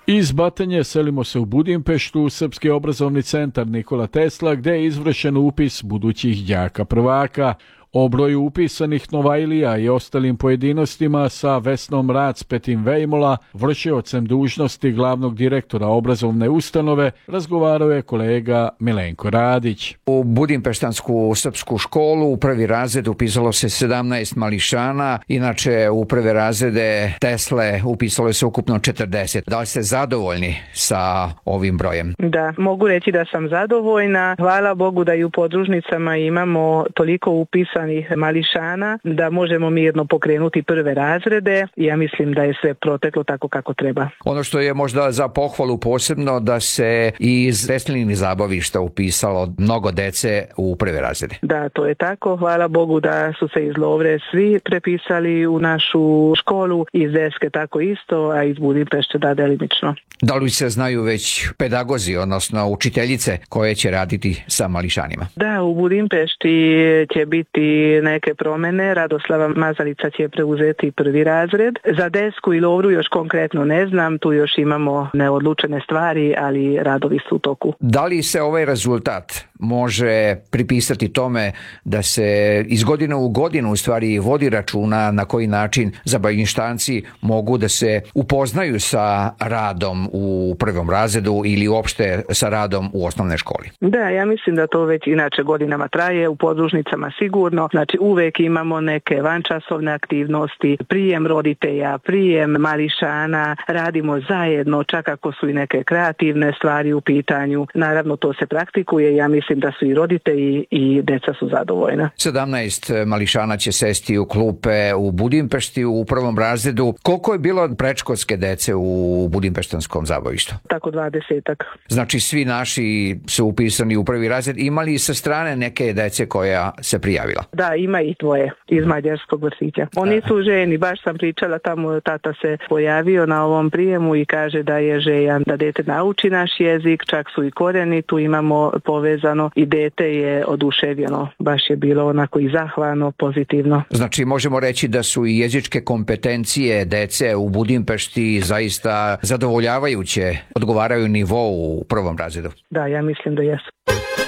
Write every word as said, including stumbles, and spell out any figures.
Iz Batanje selimo se u Budimpeštu, u Srpski obrazovni centar Nikola Tesla, gdje je izvršen upis budućih đaka prvaka. O broju upisanih Novajlija i ostalim pojedinostima sa Vesnom Racpetin Vejmola, vršiocem dužnosti glavnog direktora obrazovne ustanove, razgovarao je kolega Milenko Radić. U Budimpeštansku srpsku školu u prvi razred upisalo se sedamnaest mališana, inače u prve razrede Tesle upisalo se ukupno četrdeset. Da li ste zadovoljni sa ovim brojem? Da, mogu reći da sam zadovoljna. Hvala Bogu da i u podružnicama imamo toliko upisanih mališana da možemo mirno pokrenuti prve razrede. Ja mislim da je sve proteklo tako kako treba. Ono što je možda za pohvalu posebno da se iz Veslinih zabavišta upisalo mnogo dece u prve razrede. Da, to je tako. Hvala Bogu da su se iz Lovre svi prepisali u našu školu, iz Deske tako isto, a iz Budimpešte da delimično. Da li se znaju već pedagozi, odnosno učiteljice koje će raditi sa mališanima? Da, u Budimpešti će biti neke promjene. Radoslava Mazalica će preuzeti prvi razred. Za Desku i Lovru još konkretno ne znam, tu još imamo neodlučene stvari, ali radovi su u toku. Da li se ovaj rezultat može pripisati tome da se iz godine u godinu u stvari vodi računa na koji način zabavinštanci mogu da se upoznaju sa radom u prvom razredu ili uopšte sa radom u osnovnoj školi? Da, ja mislim da to već inače godinama traje, u podružnicama sigurno. Znači uvek imamo neke vančasovne aktivnosti, prijem roditelja, prijem mališana, radimo zajedno, čak ako su i neke kreativne stvari u pitanju. Naravno to se praktikuje, ja mislim da su i roditelji i deca su zadovoljna. sedamnaest mališana će sesti u klupe u Budimpešti u prvom razredu. Koliko je bilo predškolske dece u Budimpeštanskom zabavištu? Tako dvadesetak. Znači svi naši su upisani u prvi razred. Imali i sa strane neke dece koja se prijavila? Da, ima i dvoje iz mađarskog vrtića. Oni su ženi, baš sam pričala tamo, tata se pojavio na ovom prijemu i kaže da je željan da dete nauči naš jezik, čak su i korijeni, tu imamo povezano i dete je oduševljeno, baš je bilo onako i zahvalno, pozitivno. Znači možemo reći da su i jezičke kompetencije dece u Budimpešti zaista zadovoljavajuće, odgovaraju nivou u prvom razredu? Da, ja mislim da jesu.